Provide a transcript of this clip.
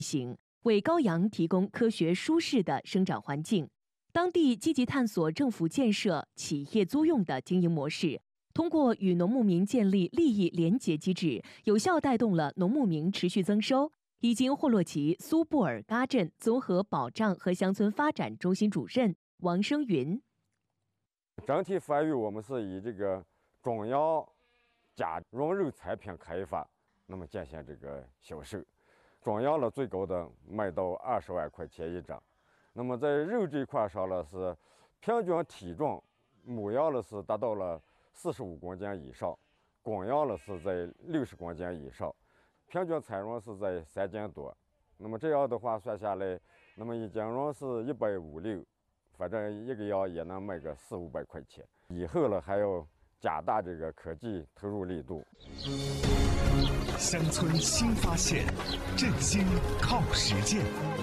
行，为高阳提供科学舒适的生长环境。当地积极探索政府建设、企业租用的经营模式，通过与农牧民建立利益联结机制，有效带动了农牧民持续增收。已经霍洛旗苏布尔嘎镇综合保障和乡村发展中心主任王生云： 整体发育我们是以这个中药加肉产品开发，那么进行这个销售。中药了最高的卖到20万块钱一张。那么在肉这一块上了是平均体重母羊了是达到了45公斤以上，公羊了是在60公斤以上，平均产量是在3斤多。那么这样的话算下来，那么一斤肉是150，反正一个羊也能卖个400-500块钱。以后了还要加大这个科技投入力度。 乡村新发现，振兴靠实践。